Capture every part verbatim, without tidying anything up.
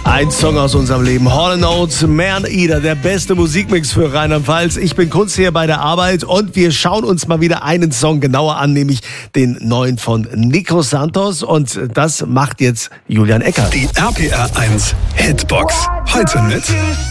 Ein Song aus unserem Leben. Hall and Oates, Man Eater, der beste Musikmix für Rheinland-Pfalz. Ich bin Kunz hier bei der Arbeit und wir schauen uns mal wieder einen Song genauer an, nämlich den neuen von Nico Santos. Und das macht jetzt Julian Eckert. Die R P R eins Hitbox. Heute mit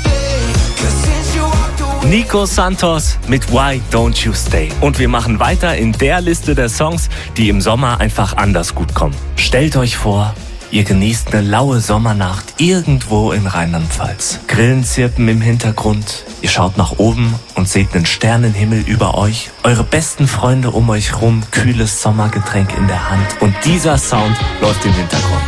Nico Santos mit Why Don't You Stay. Und wir machen weiter in der Liste der Songs, die im Sommer einfach anders gut kommen. Stellt euch vor, ihr genießt eine laue Sommernacht irgendwo in Rheinland-Pfalz. Grillen zirpen im Hintergrund, ihr schaut nach oben und seht einen Sternenhimmel über euch, eure besten Freunde um euch rum, kühles Sommergetränk in der Hand und dieser Sound läuft im Hintergrund.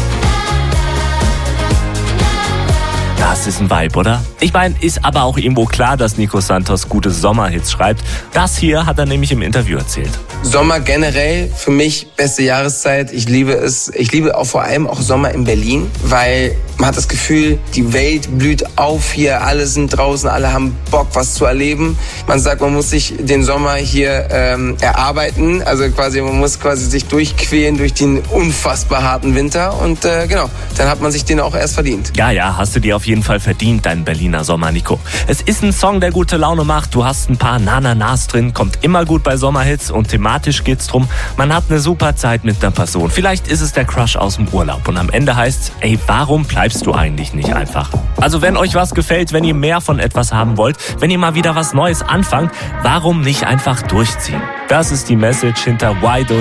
Das ist ein Vibe, oder? Ich meine, ist aber auch irgendwo klar, dass Nico Santos gute Sommerhits schreibt. Das hier hat er nämlich im Interview erzählt. Sommer generell für mich beste Jahreszeit. Ich liebe es. Ich liebe auch vor allem auch Sommer in Berlin, weil man hat das Gefühl, die Welt blüht auf hier. Alle sind draußen, alle haben Bock, was zu erleben. Man sagt, man muss sich den Sommer hier ähm, erarbeiten. Also quasi, man muss quasi sich durchquälen durch den unfassbar harten Winter. Und äh, genau, dann hat man sich den auch erst verdient. Ja, ja, hast du dir auf jeden Fall verdient, deinen Berliner Sommer, Nico. Es ist ein Song, der gute Laune macht. Du hast ein paar Na-Na-Nas drin, kommt immer gut bei Sommerhits und thematisch geht's drum, man hat eine super Zeit mit einer Person. Vielleicht ist es der Crush aus dem Urlaub und am Ende heißt's, ey, warum bleibst du eigentlich nicht einfach? Also wenn euch was gefällt, wenn ihr mehr von etwas haben wollt, wenn ihr mal wieder was Neues anfangt, warum nicht einfach durchziehen? Das ist die Message hinter Why Don't